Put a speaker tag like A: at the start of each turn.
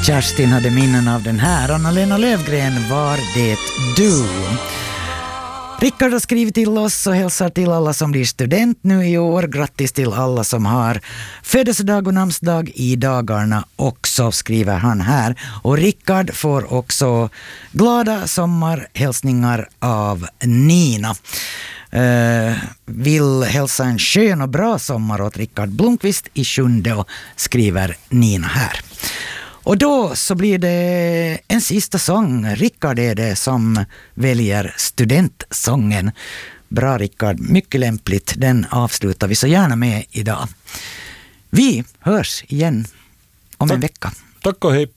A: Kerstin hade minnen av den här. Anna-Lena Lövgren, var det du? Rickard har skrivit till oss och hälsar till alla som blir student nu i år. Grattis till alla som har födelsedag och namnsdag i dagarna också, skriver han här. Och Rickard får också glada sommarhälsningar av Nina. Vill hälsa en skön och bra sommar åt Rickard Blomqvist i Sjunde, skriver Nina här. Och då så blir det en sista sång. Rickard är det som väljer studentsången. Bra Rickard, mycket lämpligt. Den avslutar vi så gärna med idag. Vi hörs igen om en vecka.
B: Tack och hej.